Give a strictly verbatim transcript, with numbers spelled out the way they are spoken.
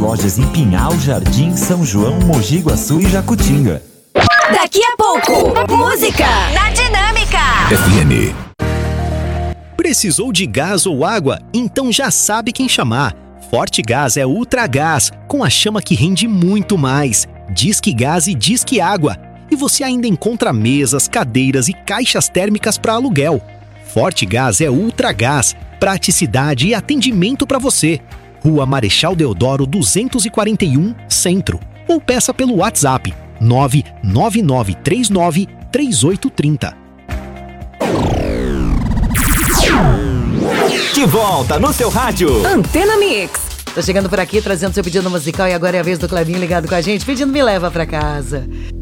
lojas em Pinhal, Jardim, São João, Mogi Guaçu e Jacutinga. Daqui a pouco, música na Dinâmica F M. Precisou de gás ou água? Então já sabe quem chamar. Forte Gás é Ultra Gás, com a chama que rende muito mais. Disque Gás e Disque Água. E você ainda encontra mesas, cadeiras e caixas térmicas para aluguel. Forte Gás é Ultra Gás, praticidade e atendimento para você. Rua Marechal Deodoro duzentos e quarenta e um, Centro. Ou peça pelo WhatsApp nove nove nove três nove três oito três zero. De volta no seu rádio. Antena Mix. Tô chegando por aqui trazendo seu pedido musical e agora é a vez do Clebinho ligado com a gente pedindo Me Leva Pra Casa.